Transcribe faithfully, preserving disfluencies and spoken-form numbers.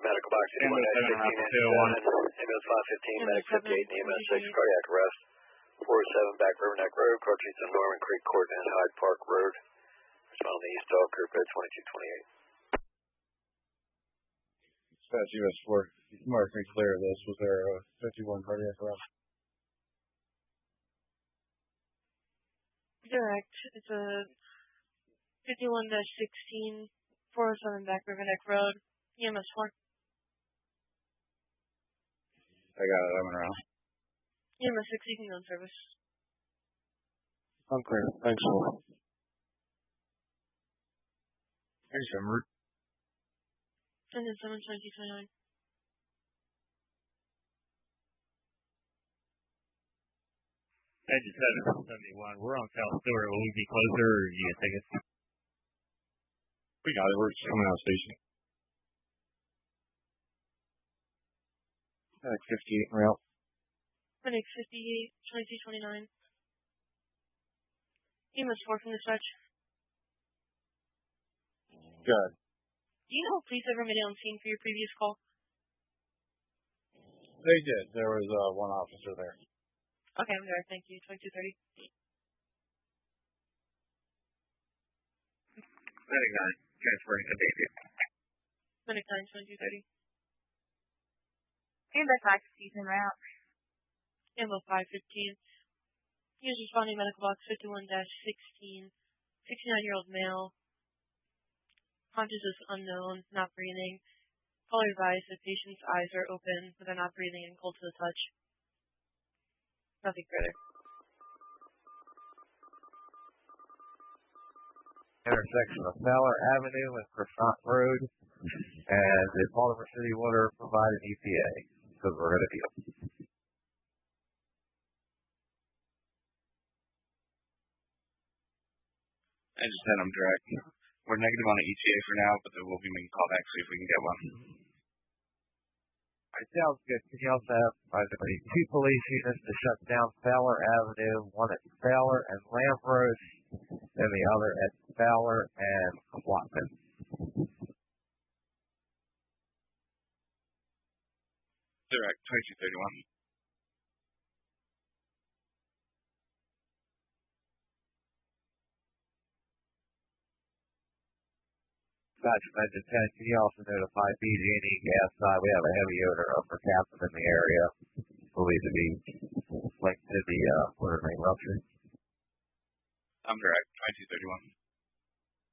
medical box fifty-one dash sixteen, ambulance five fifteen, medic fifty-eight, E M S six, cardiac arrest, four oh seven Back River Neck Road, approaching to Norman Creek Court and Hyde Park Road. It's on the east dog group at twenty-two twenty-eight. Dispatch U S four, mark me clear of this. Was there a fifty-one cardiac arrest? Direct. It's a fifty-one dash sixteen, four oh seven Back River Neck Road, E M S four. I got it. I'm around. E M S six, you can go in service. I'm clear. Thanks a lot. Thanks, Emmer. And then seven twenty twenty-nine. Engine seven seventy-one. We're on South Stewart. Will we be closer, or do you take us? We got it. We're just coming out of station. Medic fifty-eight en route. Medic fifty-eight, twenty-two twenty-nine. E M S four from dispatch. Good. Do you know if police ever made it on scene for your previous call? They did. There was uh, one officer there. Okay, I'm there. Thank you. twenty-two thirty. Medic nine, transferring to David. Medic nine, twenty-two thirty. Ambulance five fifteen en route. Ambulance five fifteen. He is responding medical box fifty-one dash sixteen. sixty-nine-year-old male. Consciousness unknown, not breathing. Caller advised the patient's eyes are open, but they're not breathing and cold to the touch. Nothing further. Intersection of Fowler Avenue and Croissant Road, and the Baltimore City Water provided E P A, because we're going to deal. I just had them direct. We're negative on the E T A for now, but then we'll be making callbacks, see if we can get one. All right, sounds good. Can you also have uh, two police units to shut down Fowler Avenue, one at Fowler and Lamb Road, and the other at Fowler and Quatman. Direct, twenty-two thirty-one. Gotcha, Engine ten. Can you also notify B G and E gas side? We have a heavy odor of mercaptan in the area, believed to be linked to the uh, water main rupture. I'm direct, twenty-two thirty-one.